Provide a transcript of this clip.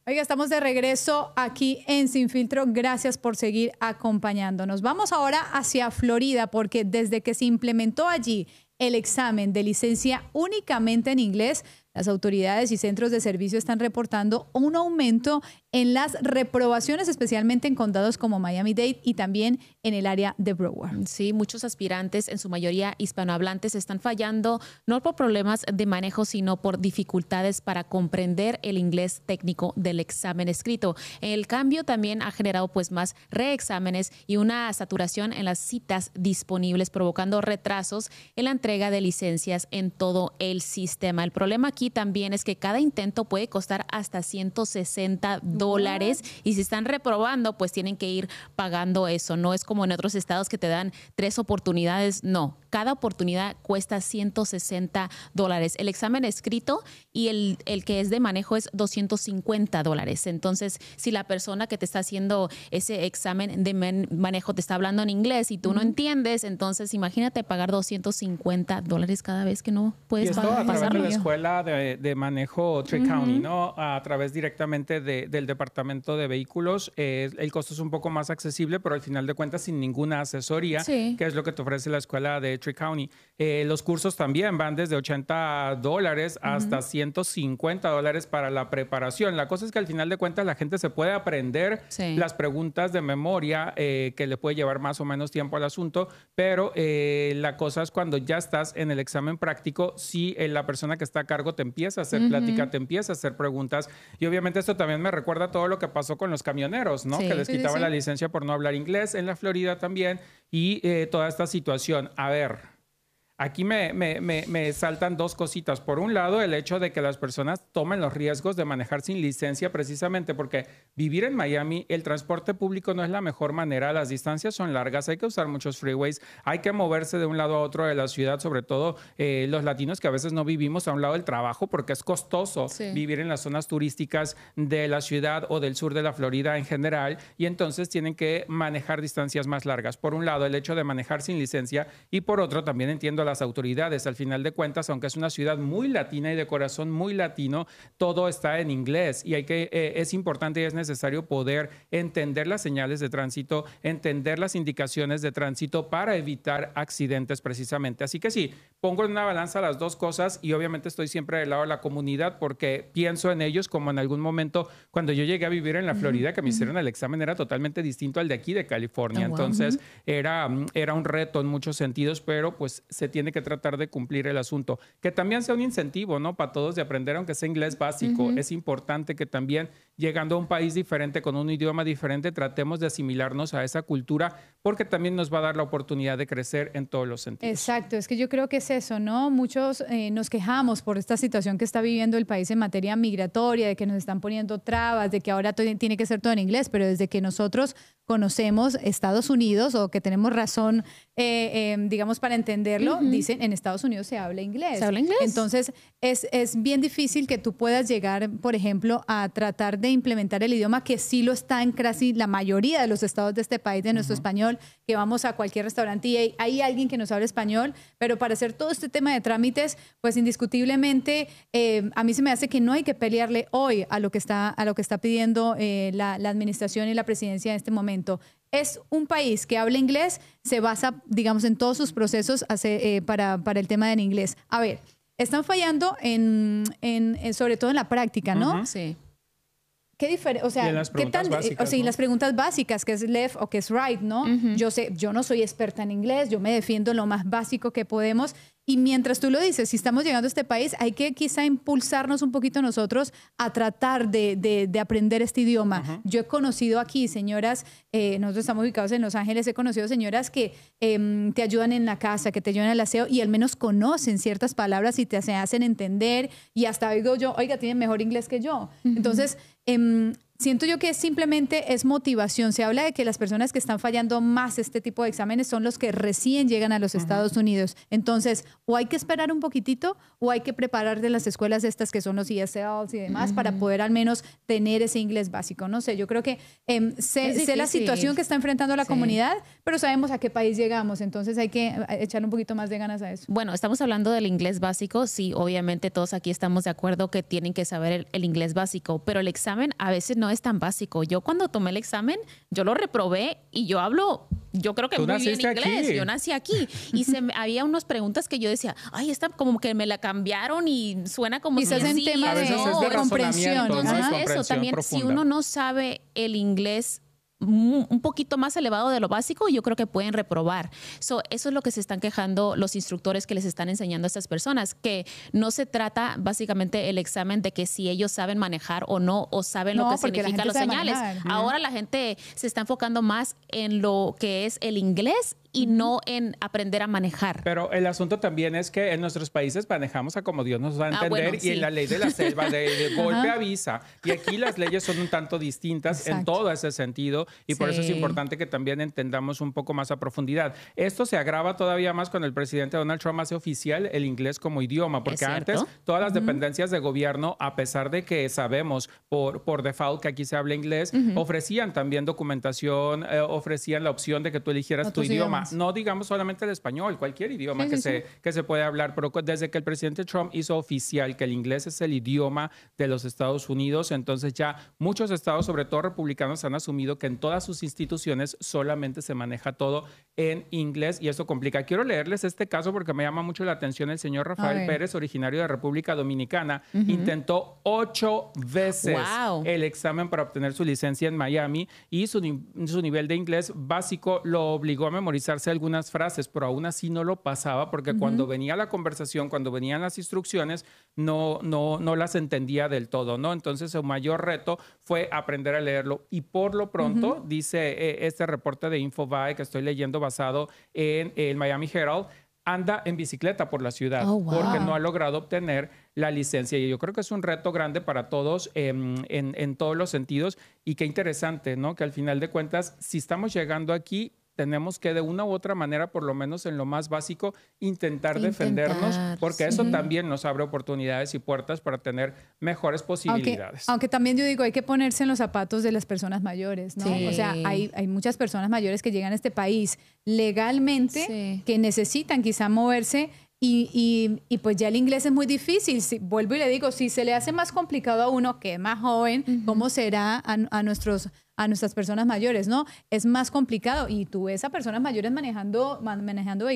Oiga, estamos de regreso aquí en Sin Filtro. Gracias por seguir acompañándonos. Vamos ahora hacia Florida porque desde que se implementó allí el examen de licencia únicamente en inglés, las autoridades y centros de servicio están reportando un aumento en las reprobaciones, especialmente en condados como Miami-Dade y también en el área de Broward. Sí, muchos aspirantes, en su mayoría hispanohablantes, están fallando no por problemas de manejo, sino por dificultades para comprender el inglés técnico del examen escrito. El cambio también ha generado pues más reexámenes y una saturación en las citas disponibles, provocando retrasos en la entrega de licencias en todo el sistema. El problema aquí también es que cada intento puede costar hasta $160 y si están reprobando, pues tienen que ir pagando eso. No es como en otros estados que te dan 3 oportunidades. No, cada oportunidad cuesta $160. El examen escrito y el que es de manejo es $250. Entonces, si la persona que te está haciendo ese examen de manejo te está hablando en inglés y tú no entiendes, entonces imagínate pagar $250 cada vez que no puedes pasarlo. Y esto a través de la escuela de manejo Tri-County, ¿no? A través directamente del departamento de vehículos. El costo es un poco más accesible, pero al final de cuentas sin ninguna asesoría, que es lo que te ofrece la escuela de Tri-County. Los cursos también van desde $80 hasta $150 para la preparación. La cosa es que al final de cuentas la gente se puede aprender las preguntas de memoria, que le puede llevar más o menos tiempo al asunto, pero la cosa es cuando ya estás en el examen práctico, si la persona que está a cargo te empieza a hacer plática, te empieza a hacer preguntas, y obviamente esto también me recuerda todo lo que pasó con los camioneros, ¿no? Que les quitaban la licencia por no hablar inglés, en la Florida también, y toda esta situación. A ver, aquí me saltan dos cositas. Por un lado, el hecho de que las personas tomen los riesgos de manejar sin licencia, precisamente porque vivir en Miami, el transporte público no es la mejor manera. Las distancias son largas, hay que usar muchos freeways, hay que moverse de un lado a otro de la ciudad, sobre todo los latinos que a veces no vivimos a un lado del trabajo porque es costoso vivir en las zonas turísticas de la ciudad o del sur de la Florida en general, y entonces tienen que manejar distancias más largas. Por un lado, el hecho de manejar sin licencia, y por otro, también entiendo las autoridades. Al final de cuentas, aunque es una ciudad muy latina y de corazón muy latino, todo está en inglés y es importante y es necesario poder entender las señales de tránsito, entender las indicaciones de tránsito para evitar accidentes precisamente. Así que sí, pongo en una balanza las dos cosas y obviamente estoy siempre del lado de la comunidad porque pienso en ellos como en algún momento cuando yo llegué a vivir en la Florida, que me hicieron el examen, era totalmente distinto al de aquí de California. Entonces era un reto en muchos sentidos, pero pues se tiene que tratar de cumplir el asunto. Que también sea un incentivo, ¿no? Para todos de aprender, aunque sea inglés básico. Es importante que también, llegando a un país diferente, con un idioma diferente, tratemos de asimilarnos a esa cultura, porque también nos va a dar la oportunidad de crecer en todos los sentidos. Exacto, es que yo creo que es eso, ¿no? Muchos nos quejamos por esta situación que está viviendo el país en materia migratoria, de que nos están poniendo trabas, de que ahora tiene que ser todo en inglés, pero desde que nosotros conocemos Estados Unidos o que tenemos razón, digamos, para entenderlo, dicen en Estados Unidos se habla inglés. ¿Se habla inglés? Entonces, es bien difícil que tú puedas llegar, por ejemplo, a tratar de implementar el idioma que sí lo está en casi la mayoría de los estados de este país, de nuestro español, que vamos a cualquier restaurante y hay alguien que nos habla español, pero para hacer todo este tema de trámites, pues indiscutiblemente a mí se me hace que no hay que pelearle hoy a lo que está pidiendo la administración y la presidencia en este momento. Es un país que habla inglés, se basa, digamos, en todos sus procesos para el tema del inglés. A ver, están fallando sobre todo en la práctica, ¿no? Sí. ¿Qué diferencia? O sea, y las preguntas básicas, ¿no? ¿no? Las preguntas básicas, que es left o que es right, ¿no? Yo no soy experta en inglés, yo me defiendo lo más básico que podemos. Y mientras tú lo dices, si estamos llegando a este país, hay que quizá impulsarnos un poquito nosotros a tratar de aprender este idioma. Yo he conocido aquí señoras, nosotros estamos ubicados en Los Ángeles, he conocido señoras que te ayudan en la casa, que te ayudan en el aseo y al menos conocen ciertas palabras y te hacen entender. Y hasta digo yo, oiga, tienen mejor inglés que yo. Entonces, siento yo que simplemente es motivación. Se habla de que las personas que están fallando más este tipo de exámenes son los que recién llegan a los Estados Unidos. Entonces, o hay que esperar un poquitito o hay que preparar de las escuelas estas que son los ESLs y demás para poder al menos tener ese inglés básico. No sé, yo creo que sé la situación que está enfrentando la comunidad, pero sabemos a qué país llegamos. Entonces hay que echarle un poquito más de ganas a eso. Bueno, estamos hablando del inglés básico. Sí, obviamente todos aquí estamos de acuerdo que tienen que saber el inglés básico, pero el examen examen a veces no es tan básico. Yo cuando tomé el examen, yo lo reprobé y yo hablo, yo creo que muy bien inglés. Aquí. Yo nací aquí. Y había unas preguntas que yo decía, ay, esta como que me la cambiaron y suena como quizás si en tema de comprensión. Entonces, eso también, profunda. Si uno no sabe el inglés un poquito más elevado de lo básico, yo creo que pueden reprobar. Eso es lo que se están quejando los instructores que les están enseñando a estas personas, que no se trata básicamente el examen de que si ellos saben manejar o no, o saben lo que significan los señales. Ahora la gente se está enfocando más en lo que es el inglés y no en aprender a manejar. Pero el asunto también es que en nuestros países manejamos a como Dios nos va a entender, bueno, sí. Y en la ley de la selva de golpe avisa. Y aquí las leyes son un tanto distintas en todo ese sentido y por eso es importante que también entendamos un poco más a profundidad. Esto se agrava todavía más cuando el presidente Donald Trump hace oficial el inglés como idioma, porque antes todas las dependencias de gobierno, a pesar de que sabemos por default que aquí se habla inglés, ofrecían también documentación, ofrecían la opción de que tú eligieras tu idioma. No digamos solamente el español, cualquier idioma que se puede hablar, pero desde que el presidente Trump hizo oficial que el inglés es el idioma de los Estados Unidos, entonces ya muchos estados, sobre todo republicanos, han asumido que en todas sus instituciones solamente se maneja todo en inglés y eso complica. Quiero leerles este caso porque me llama mucho la atención. El señor Rafael Pérez, originario de República Dominicana, intentó 8 veces el examen para obtener su licencia en Miami y su nivel de inglés básico lo obligó a memorizar algunas frases, pero aún así no lo pasaba porque cuando venía la conversación, cuando venían las instrucciones, no las entendía del todo, ¿no? Entonces, su mayor reto fue aprender a leerlo. Y por lo pronto, dice este reporte de Infobae que estoy leyendo basado en el Miami Herald, anda en bicicleta por la ciudad porque no ha logrado obtener la licencia. Y yo creo que es un reto grande para todos en todos los sentidos. Y qué interesante, ¿no? Que al final de cuentas, si estamos llegando aquí, tenemos que de una u otra manera, por lo menos en lo más básico, intentar defendernos, porque eso también nos abre oportunidades y puertas para tener mejores posibilidades. Aunque también yo digo, hay que ponerse en los zapatos de las personas mayores, ¿no? O sea, hay muchas personas mayores que llegan a este país legalmente, que necesitan quizá moverse y pues ya el inglés es muy difícil. Vuelvo y le digo, si se le hace más complicado a uno que es más joven, ¿cómo será a nuestras personas mayores, no? Es más complicado. Y tú ves a personas mayores manejando